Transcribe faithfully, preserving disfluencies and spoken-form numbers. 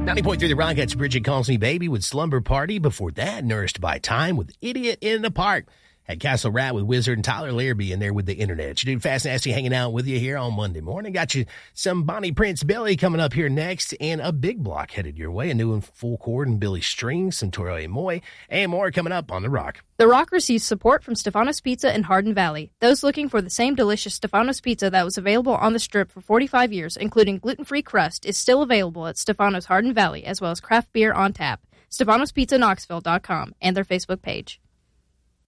ninety point three The Rockets, Bridget Calls Me Baby with Slumber Party. Before that, Nourished by Time with Idiot in the Park. Had Castle Rat with Wizard and Tyler Larrabee in there with the internet. You do Fast Nasty hanging out with you here on Monday morning. Got you some Bonnie Prince Billy coming up here next, and a big block headed your way. A new and full chord and Billy Strings, some Toro y Moi, and more coming up on The Rock. The Rock receives support from Stefanos Pizza in Hardin Valley. Those looking for the same delicious Stefanos Pizza that was available on the Strip for forty-five years, including gluten-free crust, is still available at Stefanos Hardin Valley, as well as craft beer on tap. Stefanos Pizza Knoxville dot com and their Facebook page.